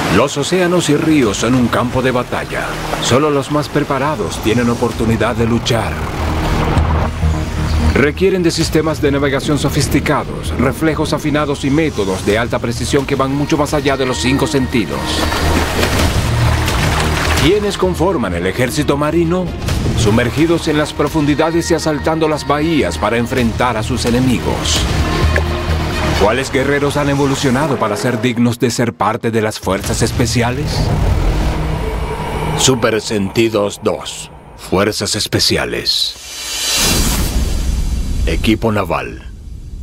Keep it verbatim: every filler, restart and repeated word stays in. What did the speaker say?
Los océanos y ríos son un campo de batalla. Solo los más preparados tienen oportunidad de luchar. Requieren de sistemas de navegación sofisticados, reflejos afinados y métodos de alta precisión que van mucho más allá de los cinco sentidos. ¿Quiénes conforman el ejército marino? Sumergidos en las profundidades y asaltando las bahías para enfrentar a sus enemigos. ¿Cuáles guerreros han evolucionado para ser dignos de ser parte de las fuerzas especiales? Super Sentidos dos. Fuerzas Especiales. Equipo Naval.